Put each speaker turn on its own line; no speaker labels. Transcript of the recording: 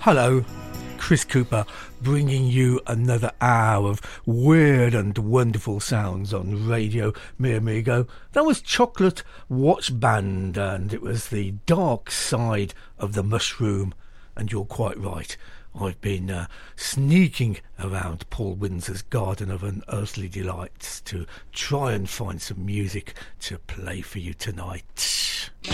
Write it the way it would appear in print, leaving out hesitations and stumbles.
Hello, Chris Cooper, bringing you another hour of weird and wonderful sounds on Radio Mi Amigo. That was Chocolate Watch Band, and it was the dark side of the mushroom. And you're quite right. I've been sneaking around Paul Windsor's Garden of Unearthly Delights to try and find some music to play for you tonight.